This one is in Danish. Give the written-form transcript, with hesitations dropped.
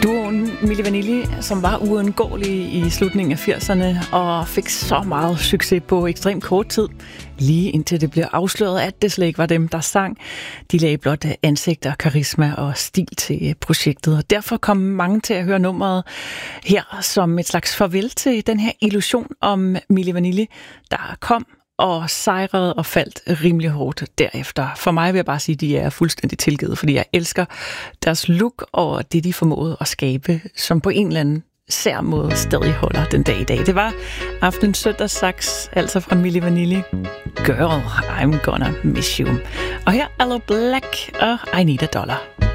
Duoen Milli Vanilli, som var uundgåelig i slutningen af 80'erne og fik så meget succes på ekstremt kort tid, lige indtil det blev afsløret, at det slet ikke var dem, der sang. De lagde blot ansigter, karisma og stil til projektet, og derfor kom mange til at høre nummeret her som et slags farvel til den her illusion om Milli Vanilli, der kom og sejrede og faldt rimelig hårdt derefter. For mig vil jeg bare sige, at de er fuldstændig tilgivet, fordi jeg elsker deres look og det, de formåede at skabe, som på en eller anden sær måde stadig holder den dag i dag. Det var Aftenens Søndagssaks, altså fra Milli Vanilli. Girl, I'm gonna miss you. Og her Aloe Blacc og I Need a Dollar.